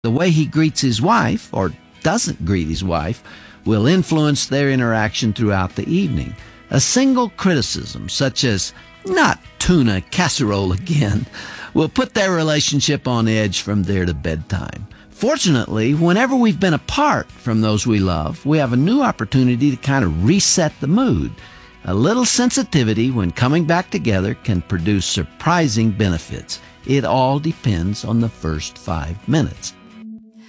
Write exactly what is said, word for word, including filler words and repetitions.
The way he greets his wife, or doesn't greet his wife, will influence their interaction throughout the evening. A single criticism, such as, "Not tuna casserole again," will put their relationship on edge from there to bedtime. Fortunately, whenever we've been apart from those we love, we have a new opportunity to kind of reset the mood. A little sensitivity when coming back together can produce surprising benefits. It all depends on the first five minutes.